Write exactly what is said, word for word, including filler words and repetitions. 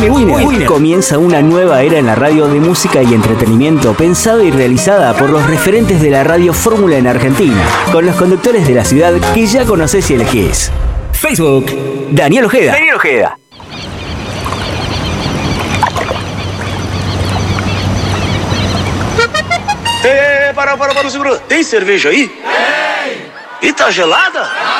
Winner, Winner, Winner. Comienza una nueva era en la radio de música y entretenimiento pensada y realizada por los referentes de la radio fórmula en Argentina, con los conductores de la ciudad que ya conocés y elegís. Facebook, Daniel Ojeda. Daniel Ojeda. É, para, para, para, segura. Tem cerveja aí? Tem. E tá gelada?